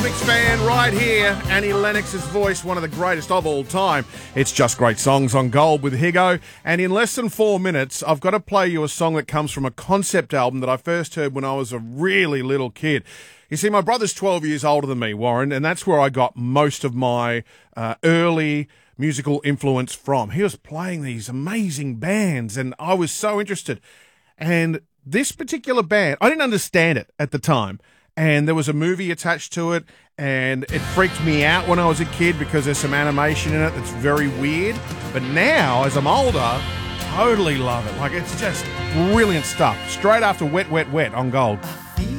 Eurythmics fan right here. Annie Lennox's voice, one of the greatest of all time. It's Just Great Songs on Gold with Higo. And in less than 4 minutes, I've got to play you a song that comes from a concept album that I first heard when I was a really little kid. You see, my brother's 12 years older than me, Warren, and that's where I got most of my early musical influence from. He was playing these amazing bands, and I was so interested. And this particular band, I didn't understand it at the time. And there was a movie attached to it, and it freaked me out when I was a kid because there's some animation in it that's very weird. But now, as I'm older, totally love it. Like, it's just brilliant stuff. Straight after Wet, Wet, Wet on Gold.